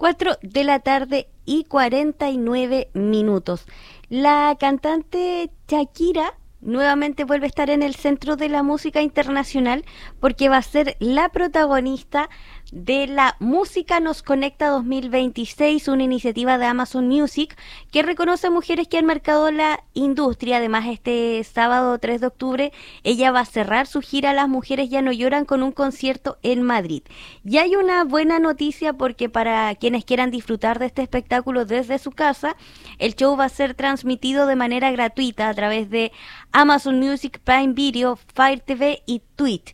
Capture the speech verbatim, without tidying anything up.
cuatro de la tarde y cuarenta y nueve minutos. La cantante Shakira nuevamente vuelve a estar en el centro de la música internacional porque va a ser la protagonista de la Música Nos Conecta dos mil veintiséis, una iniciativa de Amazon Music que reconoce a mujeres que han marcado la industria. Además, este sábado tres de octubre ella va a cerrar su gira Las Mujeres Ya No Lloran con un concierto en Madrid. Y hay una buena noticia porque para quienes quieran disfrutar de este espectáculo desde su casa, el show va a ser transmitido de manera gratuita a través de Amazon Music, Prime Video, Fire T V y Twitch.